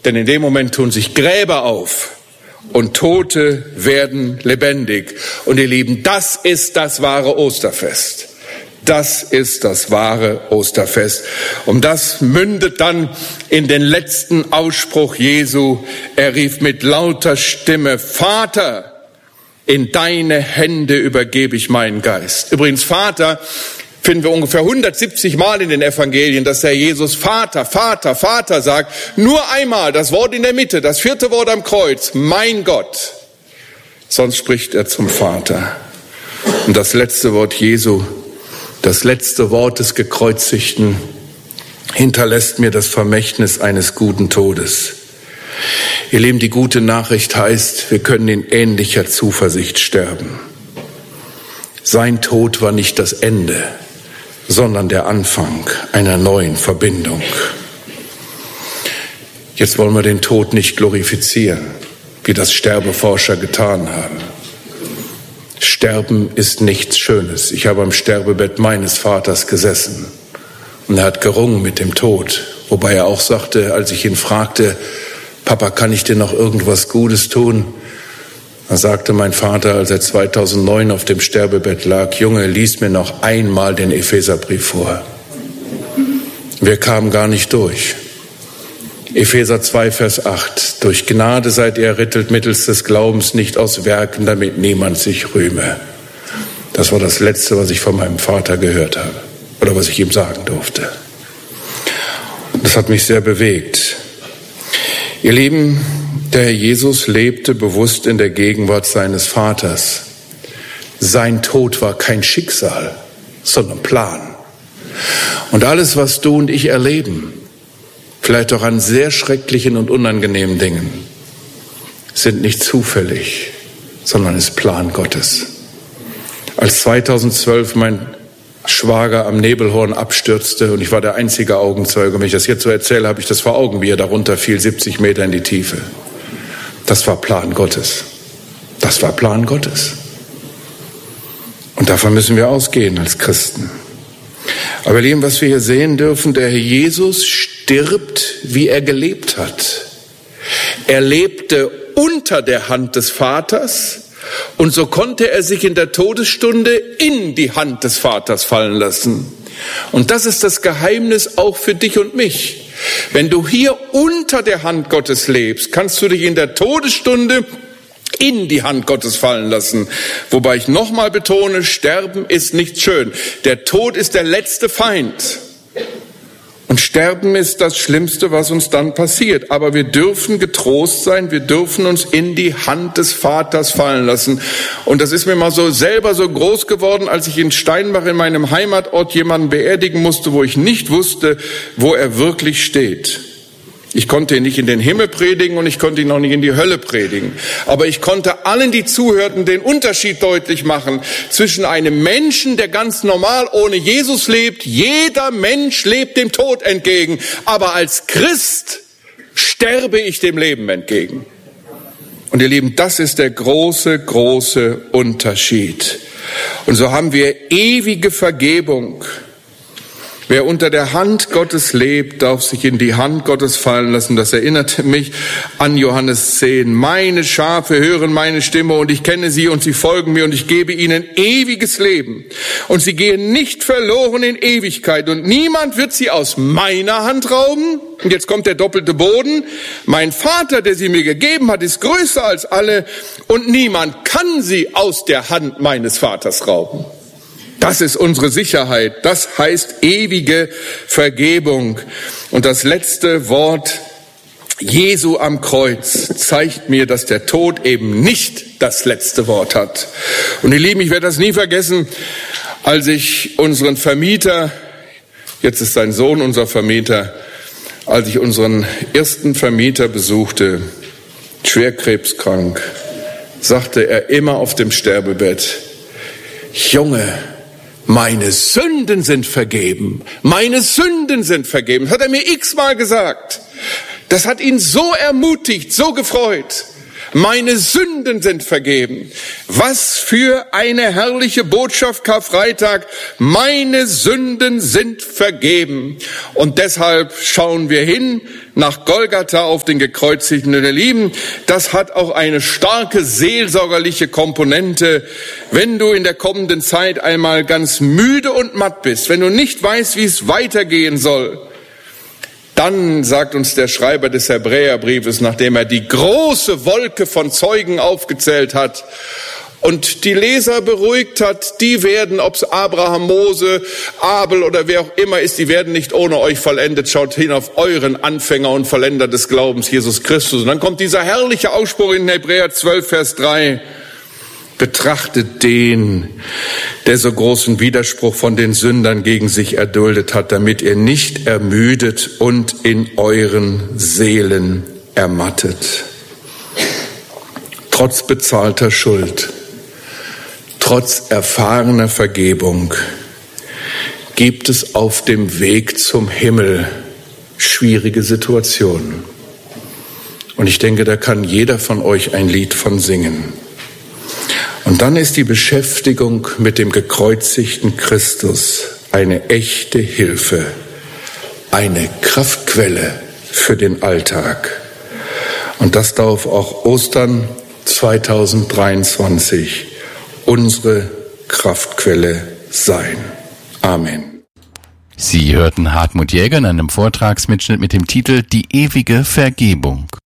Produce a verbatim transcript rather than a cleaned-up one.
Denn in dem Moment tun sich Gräber auf und Tote werden lebendig. Und ihr Lieben, das ist das wahre Osterfest. Das ist das wahre Osterfest. Und das mündet dann in den letzten Ausspruch Jesu. Er rief mit lauter Stimme: Vater, in deine Hände übergebe ich meinen Geist. Übrigens, Vater finden wir ungefähr hundertsiebzig Mal in den Evangelien, dass der Jesus Vater, Vater, Vater sagt. Nur einmal das Wort in der Mitte, das vierte Wort am Kreuz, mein Gott. Sonst spricht er zum Vater. Und das letzte Wort Jesu, das letzte Wort des Gekreuzigten, hinterlässt mir das Vermächtnis eines guten Todes. Ihr Lieben, die gute Nachricht heißt, wir können in ähnlicher Zuversicht sterben. Sein Tod war nicht das Ende, sondern der Anfang einer neuen Verbindung. Jetzt wollen wir den Tod nicht glorifizieren, wie das Sterbeforscher getan haben. Sterben ist nichts Schönes. Ich habe am Sterbebett meines Vaters gesessen und er hat gerungen mit dem Tod, wobei er auch sagte, als ich ihn fragte: Papa, kann ich dir noch irgendwas Gutes tun? Da sagte mein Vater, als er zweitausendneun auf dem Sterbebett lag: Junge, lies mir noch einmal den Epheserbrief vor. Wir kamen gar nicht durch. Epheser zwei, Vers acht. Durch Gnade seid ihr errettelt mittels des Glaubens, nicht aus Werken, damit niemand sich rühme. Das war das Letzte, was ich von meinem Vater gehört habe oder was ich ihm sagen durfte. Das hat mich sehr bewegt. Ihr Lieben, der Herr Jesus lebte bewusst in der Gegenwart seines Vaters. Sein Tod war kein Schicksal, sondern Plan. Und alles, was du und ich erleben, vielleicht auch an sehr schrecklichen und unangenehmen Dingen, sind nicht zufällig, sondern ist Plan Gottes. Als zweitausendzwölf mein Schwager am Nebelhorn abstürzte und ich war der einzige Augenzeuge, wenn ich das jetzt so erzähle, habe ich das vor Augen, wie er darunter fiel, siebzig Meter in die Tiefe. Das war Plan Gottes. Das war Plan Gottes. Und davon müssen wir ausgehen als Christen. Aber Lieben, was wir hier sehen dürfen, der Herr Jesus stirbt, wie er gelebt hat. Er lebte unter der Hand des Vaters und so konnte er sich in der Todesstunde in die Hand des Vaters fallen lassen. Und das ist das Geheimnis auch für dich und mich. Wenn du hier unter der Hand Gottes lebst, kannst du dich in der Todesstunde in die Hand Gottes fallen lassen. Wobei ich nochmal betone, Sterben ist nicht schön. Der Tod ist der letzte Feind. Und Sterben ist das Schlimmste, was uns dann passiert. Aber wir dürfen getrost sein, wir dürfen uns in die Hand des Vaters fallen lassen. Und das ist mir mal so selber so groß geworden, als ich in Steinbach in meinem Heimatort jemanden beerdigen musste, wo ich nicht wusste, wo er wirklich steht. Ich konnte ihn nicht in den Himmel predigen und ich konnte ihn auch nicht in die Hölle predigen. Aber ich konnte allen, die zuhörten, den Unterschied deutlich machen zwischen einem Menschen, der ganz normal ohne Jesus lebt. Jeder Mensch lebt dem Tod entgegen. Aber als Christ sterbe ich dem Leben entgegen. Und ihr Lieben, das ist der große, große Unterschied. Und so haben wir ewige Vergebung. Wer unter der Hand Gottes lebt, darf sich in die Hand Gottes fallen lassen. Das erinnerte mich an Johannes zehn. Meine Schafe hören meine Stimme und ich kenne sie und sie folgen mir und ich gebe ihnen ewiges Leben. Und sie gehen nicht verloren in Ewigkeit und niemand wird sie aus meiner Hand rauben. Und jetzt kommt der doppelte Boden. Mein Vater, der sie mir gegeben hat, ist größer als alle und niemand kann sie aus der Hand meines Vaters rauben. Das ist unsere Sicherheit. Das heißt ewige Vergebung. Und das letzte Wort Jesu am Kreuz zeigt mir, dass der Tod eben nicht das letzte Wort hat. Und ihr Lieben, ich werde das nie vergessen, als ich unseren Vermieter, jetzt ist sein Sohn unser Vermieter, als ich unseren ersten Vermieter besuchte, schwer krebskrank, sagte er immer auf dem Sterbebett: Junge, meine Sünden sind vergeben. Meine Sünden sind vergeben. Das hat er mir x-mal gesagt. Das hat ihn so ermutigt, so gefreut. meine Sünden sind vergeben. Was für eine herrliche Botschaft Karfreitag. Meine Sünden sind vergeben. Und deshalb schauen wir hin nach Golgatha auf den Gekreuzigten. Und ihr Lieben, das hat auch eine starke seelsorgerliche Komponente. Wenn du in der kommenden Zeit einmal ganz müde und matt bist, wenn du nicht weißt, wie es weitergehen soll, dann sagt uns der Schreiber des Hebräerbriefes, nachdem er die große Wolke von Zeugen aufgezählt hat und die Leser beruhigt hat, die werden, ob es Abraham, Mose, Abel oder wer auch immer ist, die werden nicht ohne euch vollendet. Schaut hin auf euren Anfänger und Vollender des Glaubens, Jesus Christus. Und dann kommt dieser herrliche Ausspruch in Hebräer zwölf, Vers drei. Betrachtet den, der so großen Widerspruch von den Sündern gegen sich erduldet hat, damit ihr nicht ermüdet und in euren Seelen ermattet. Trotz bezahlter Schuld, trotz erfahrener Vergebung gibt es auf dem Weg zum Himmel schwierige Situationen. Und ich denke, da kann jeder von euch ein Lied von singen. Und dann ist die Beschäftigung mit dem gekreuzigten Christus eine echte Hilfe, eine Kraftquelle für den Alltag. Und das darf auch Ostern zweitausenddreiundzwanzig unsere Kraftquelle sein. Amen. Sie hörten Hartmut Jäger in einem Vortragsmitschnitt mit dem Titel Die ewige Vergebung.